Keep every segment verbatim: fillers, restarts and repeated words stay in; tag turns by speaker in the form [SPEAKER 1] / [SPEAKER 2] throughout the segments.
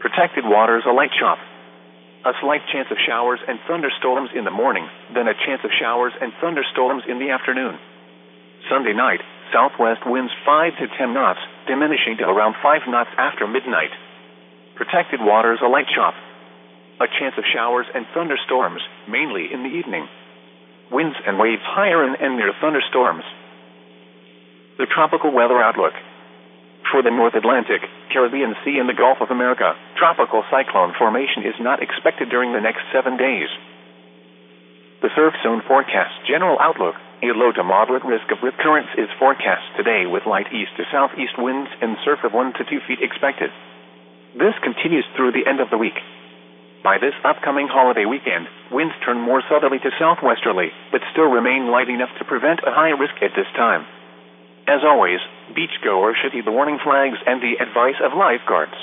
[SPEAKER 1] Protected waters a light chop. A slight chance of showers and thunderstorms in the morning, then a chance of showers and thunderstorms in the afternoon. Sunday night, southwest winds five to ten knots, diminishing to around five knots after midnight. Protected waters a light chop. A chance of showers and thunderstorms, mainly in the evening. Winds and waves higher and, and near thunderstorms. The tropical weather outlook. For the North Atlantic, Caribbean Sea, and the Gulf of America, tropical cyclone formation is not expected during the next seven days. The surf zone forecast general outlook. A low to moderate risk of rip currents is forecast today with light east to southeast winds and surf of one to two feet expected. This continues through the end of the week. By this upcoming holiday weekend, winds turn more southerly to southwesterly, but still remain light enough to prevent a high risk at this time. As always, beachgoers should heed the warning flags and the advice of lifeguards.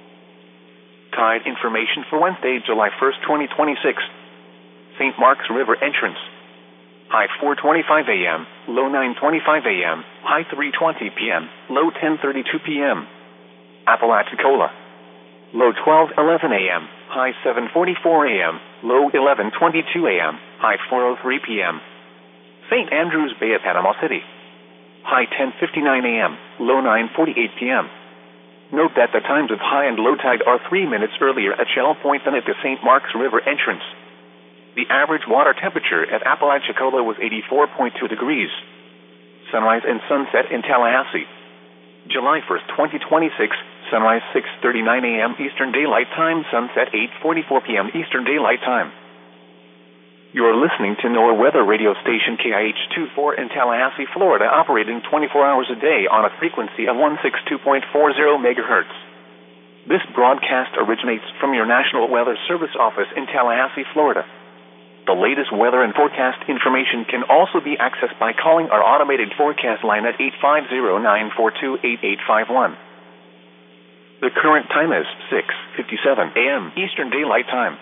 [SPEAKER 1] Tide information for Wednesday, July first, twenty twenty-six. Saint Mark's River entrance. High four twenty-five a m, low nine twenty-five a m, high three twenty p m, low ten thirty-two p m Apalachicola. Low twelve eleven a m, high seven forty-four a m, low eleven twenty-two a m, high four oh three p m Saint Andrews Bay at Panama City. High ten fifty-nine a m, low nine forty-eight p m Note that the times of high and low tide are three minutes earlier at Shell Point than at the Saint Mark's River entrance. The average water temperature at Apalachicola was eighty-four point two degrees. Sunrise and sunset in Tallahassee. July first, twenty twenty-six, sunrise six thirty-nine a m Eastern Daylight Time, sunset eight forty-four p m Eastern Daylight Time. You're listening to NOAA Weather Radio Station K I H twenty-four in Tallahassee, Florida, operating twenty-four hours a day on a frequency of one sixty-two point four zero megahertz. This broadcast originates from your National Weather Service office in Tallahassee, Florida. The latest weather and forecast information can also be accessed by calling our automated forecast line at eight five zero, nine four two, eight eight five one. The current time is six fifty-seven a m Eastern Daylight Time.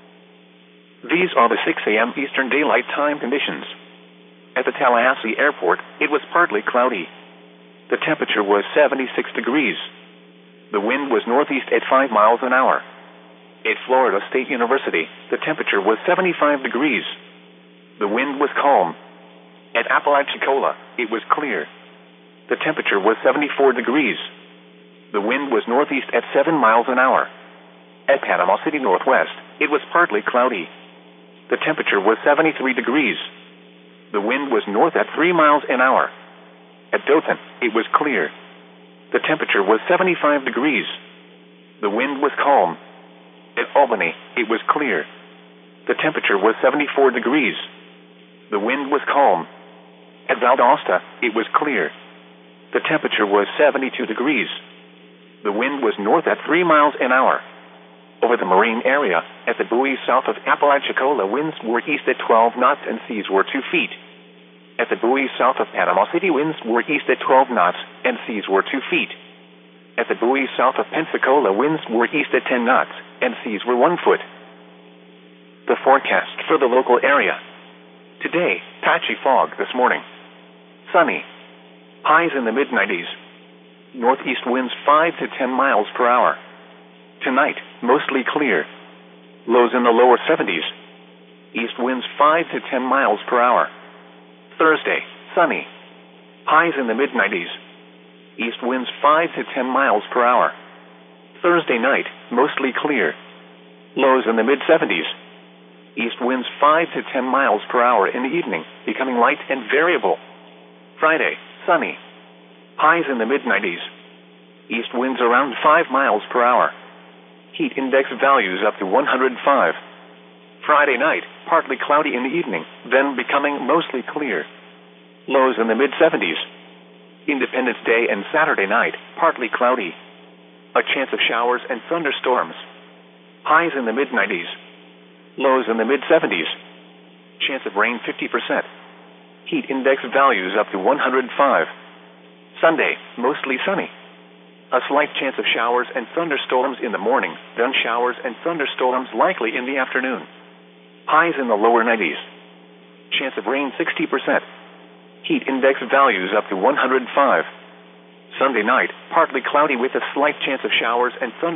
[SPEAKER 1] These are the six a m Eastern Daylight Time conditions. At the Tallahassee Airport, it was partly cloudy. The temperature was seventy-six degrees. The wind was northeast at five miles an hour. At Florida State University, the temperature was seventy-five degrees. The wind was calm. At Apalachicola, it was clear. The temperature was seventy-four degrees. The wind was northeast at seven miles an hour. At Panama City Northwest, it was partly cloudy. The temperature was seventy-three degrees. The wind was north at three miles an hour. At Dothan, it was clear. The temperature was seventy-five degrees. The wind was calm. At Albany, it was clear. The temperature was seventy-four degrees. The wind was calm. At Valdosta, it was clear. The temperature was seventy-two degrees. The wind was north at three miles an hour. Over the marine area, at the buoys south of Apalachicola, winds were east at twelve knots and seas were two feet. At the buoys south of Panama City, winds were east at twelve knots and seas were two feet. At the buoys south of Pensacola, winds were east at ten knots and seas were one foot. The forecast for the local area. Today, patchy fog this morning. Sunny. Highs in the mid nineties. Northeast winds five to ten miles per hour. Tonight, mostly clear. Lows in the lower seventies. East winds five to ten miles per hour. Thursday, sunny. Highs in the mid nineties. East winds five to ten miles per hour. Thursday night, mostly clear. Lows in the mid seventies. East winds five to ten miles per hour in the evening, becoming light and variable. Friday, sunny. Highs in the mid nineties. East winds around five miles per hour. Heat index values up to one hundred five. Friday night, partly cloudy in the evening, then becoming mostly clear. Lows in the mid seventies. Independence Day and Saturday night, partly cloudy. A chance of showers and thunderstorms. Highs in the mid nineties. Lows in the mid seventies. Chance of rain fifty percent. Heat index values up to one hundred five. Sunday, mostly sunny. A slight chance of showers and thunderstorms in the morning, then showers and thunderstorms likely in the afternoon. Highs in the lower nineties. Chance of rain sixty percent. Heat index values up to one hundred five. Sunday night, partly cloudy with a slight chance of showers and thunderstorms.